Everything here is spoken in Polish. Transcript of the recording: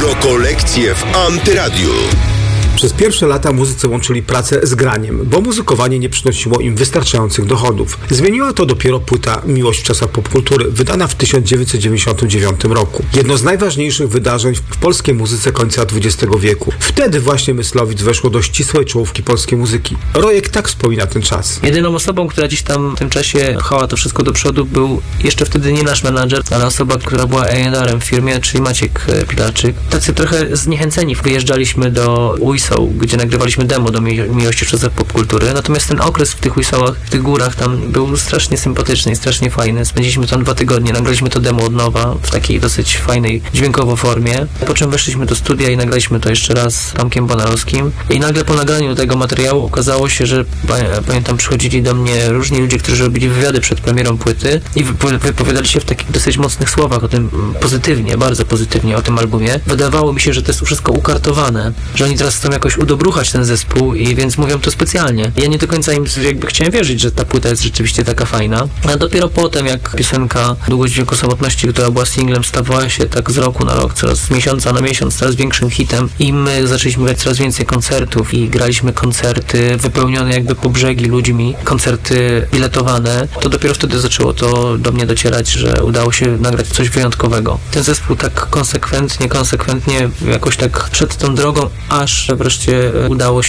Retrokolekcje w Antyradiu. Przez pierwsze lata muzycy łączyli pracę z graniem, bo muzykowanie nie przynosiło im wystarczających dochodów. Zmieniła to dopiero płyta Miłość w czasach popkultury, wydana w 1999 roku. Jedno z najważniejszych wydarzeń w polskiej muzyce końca XX wieku. Wtedy właśnie Myslowic weszło do ścisłej czołówki polskiej muzyki. Rojek tak wspomina ten czas. Jedyną osobą, która gdzieś tam w tym czasie pchała to wszystko do przodu, był jeszcze wtedy nie nasz menadżer, ale osoba, która była A&R-em w firmie, czyli Maciek Pilarczyk. Tacy trochę zniechęceni wyjeżdżaliśmy do Ujsoł, gdzie nagrywaliśmy demo do Miłości w czasach popkultury. Natomiast ten okres w tych Ujsołach, w tych górach tam był strasznie sympatyczny i strasznie fajny. Spędziliśmy tam 2 tygodnie, nagraliśmy to demo od nowa w takiej dosyć fajnej dźwiękowo formie. Po czym weszliśmy do studia i nagraliśmy to jeszcze raz z Tomkiem Bonarowskim. I nagle po nagraniu tego materiału okazało się, że pamiętam, przychodzili do mnie różni ludzie, którzy robili wywiady przed premierą płyty i wypowiadali się w takich dosyć mocnych słowach o tym pozytywnie, bardzo pozytywnie o tym albumie. Wydawało mi się, że to jest wszystko ukartowane, że oni teraz chcą jakoś udobruchać ten zespół i więc mówią to specjalnie. Ja nie do końca im jakby chciałem wierzyć, że ta płyta jest rzeczywiście taka fajna. A dopiero potem, jak piosenka Długość wieku samotności, która była singlem, stawała się tak z roku na rok, coraz z miesiąca na miesiąc, coraz większym hitem i my zaczęliśmy grać coraz więcej koncertów i graliśmy koncerty wypełnione jakby po brzegi ludźmi, koncerty biletowane, to dopiero wtedy zaczęło to do mnie docierać, że udało się nagrać coś wyjątkowego. Ten zespół tak konsekwentnie jakoś tak szedł tą drogą, aż wreszcie udało